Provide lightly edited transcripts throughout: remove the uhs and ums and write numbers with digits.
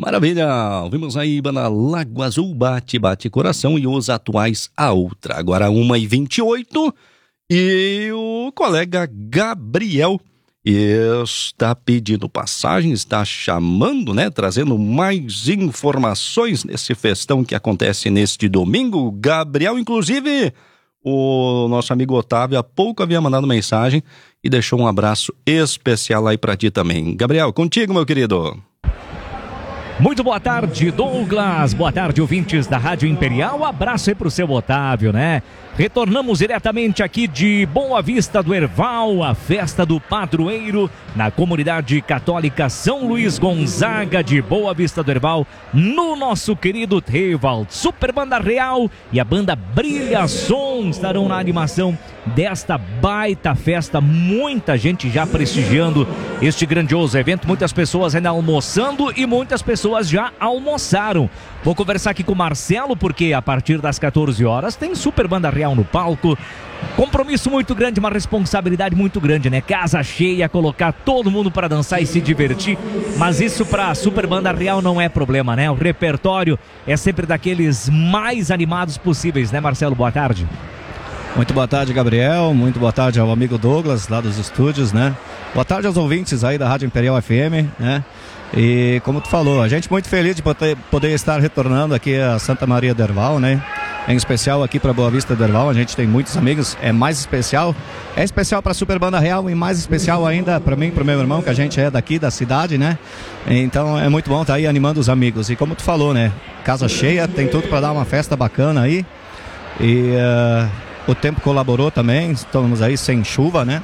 Maravilha, vimos aí Banda Lago Azul, Bate Bate Coração e os atuais A Outra. Agora 1h28 e o colega Gabriel está pedindo passagem, está chamando, né, trazendo mais informações nesse festão que acontece neste domingo. Gabriel, inclusive, o nosso amigo Otávio há pouco havia mandado mensagem e deixou um abraço especial aí pra ti também. Gabriel, contigo, meu querido. Muito boa tarde, Douglas. Boa tarde, ouvintes da Rádio Imperial. Abraço aí pro seu Otávio, né? Retornamos diretamente aqui de Boa Vista do Herval, a festa do padroeiro na comunidade católica São Luís Gonzaga de Boa Vista do Herval, no nosso querido Tevald. Super Banda Real e a banda Brilha Som estarão na animação desta baita festa. Muita gente já prestigiando este grandioso evento, muitas pessoas ainda almoçando e muitas pessoas já almoçaram. Vou conversar aqui com o Marcelo, porque a partir das 14 horas tem Super Banda Real no palco. Compromisso muito grande, uma responsabilidade muito grande, né? Casa cheia, colocar todo mundo para dançar e se divertir. Mas isso para Super Banda Real não é problema, né? O repertório é sempre daqueles mais animados possíveis, né, Marcelo? Boa tarde. Muito boa tarde, Gabriel. Muito boa tarde ao amigo Douglas, lá dos estúdios, né? Boa tarde aos ouvintes aí da Rádio Imperial FM, né? E como tu falou, a gente muito feliz de poder estar retornando aqui a Santa Maria do Herval, né? Em especial aqui para Boa Vista do Herval, a gente tem muitos amigos, é especial para Super Banda Real e mais especial ainda para mim, para o meu irmão, que a gente é daqui da cidade, né? Então é muito bom estar aí animando os amigos. E como tu falou, né? Casa cheia, tem tudo para dar uma festa bacana aí. E o tempo colaborou também, estamos aí sem chuva, né?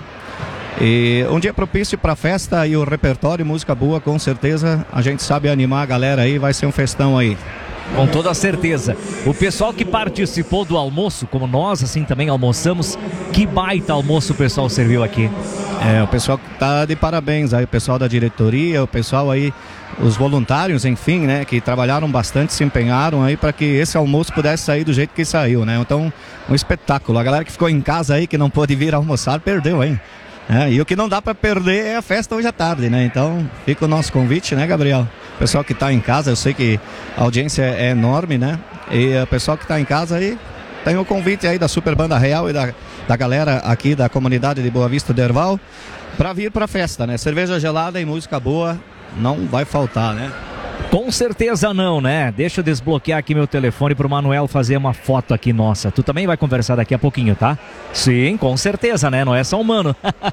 E um dia propício para festa e o repertório, música boa, com certeza a gente sabe animar a galera aí, vai ser um festão aí. Com toda certeza. O pessoal que participou do almoço, como nós assim também almoçamos, que baita almoço o pessoal serviu aqui. O pessoal tá de parabéns aí, o pessoal da diretoria, o pessoal aí, os voluntários, enfim, né, que trabalharam bastante, se empenharam aí para que esse almoço pudesse sair do jeito que saiu, né? Então, um espetáculo. A galera que ficou em casa aí, que não pôde vir almoçar, perdeu, hein? E o que não dá para perder é a festa hoje à tarde, né? Então fica o nosso convite, né, Gabriel? O pessoal que está em casa, eu sei que a audiência é enorme, né? E o pessoal que está em casa aí, tem o convite aí da Super Banda Real e da galera aqui da comunidade de Boa Vista do Herval para vir para a festa, né? Cerveja gelada e música boa não vai faltar, né? Com certeza não, né? Deixa eu desbloquear aqui meu telefone pro Manuel fazer uma foto aqui nossa. Tu também vai conversar daqui a pouquinho, tá? Sim, com certeza, né? Não é só humano.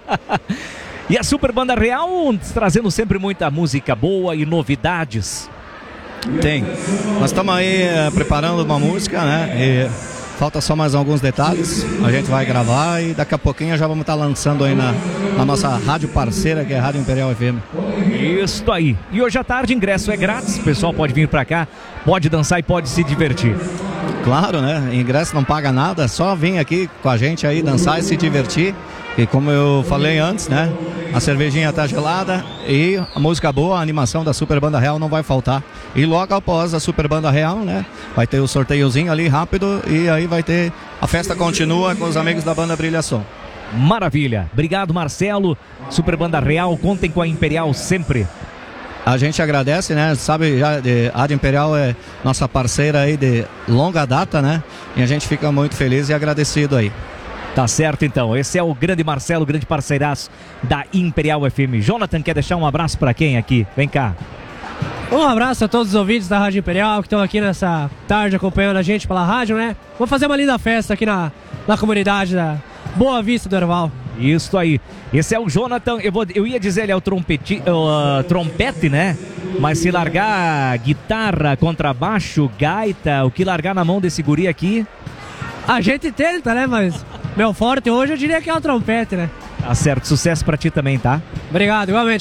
E a Super Banda Real trazendo sempre muita música boa e novidades. Tem. Nós estamos aí preparando uma música, né? E falta só mais alguns detalhes. A gente vai gravar e daqui a pouquinho já vamos estar lançando aí na nossa rádio parceira, que é a Rádio Imperial FM. Isso aí. E hoje à tarde ingresso é grátis. O pessoal pode vir pra cá, pode dançar e pode se divertir. Claro, né? Ingresso não paga nada, só vir aqui com a gente aí dançar e se divertir. E como eu falei antes, né? A cervejinha tá gelada e a música boa, a animação da Super Banda Real não vai faltar. E logo após a Super Banda Real, né? Vai ter o sorteiozinho ali rápido e aí vai ter... A festa continua com os amigos da banda Brilha Som. Maravilha. Obrigado, Marcelo. Super Banda Real, contem com a Imperial sempre. A gente agradece, né? Sabe, já a Rádio Imperial é nossa parceira aí de longa data, né? E a gente fica muito feliz e agradecido aí. Tá certo, então. Esse é o grande Marcelo, grande parceiraço da Imperial FM. Jonathan, quer deixar um abraço para quem aqui? Vem cá. Um abraço a todos os ouvintes da Rádio Imperial que estão aqui nessa tarde acompanhando a gente pela rádio, né? Vamos fazer uma linda festa aqui na comunidade da Boa Vista do Herval. Isso aí. Esse é o Jonathan. Eu ia dizer, ele é o trompete, né? Mas se largar guitarra, contrabaixo, gaita, o que largar na mão desse guri aqui... A gente tenta, né? Mas meu forte hoje eu diria que é o trompete, né? Tá certo. Sucesso pra ti também, tá? Obrigado, igualmente.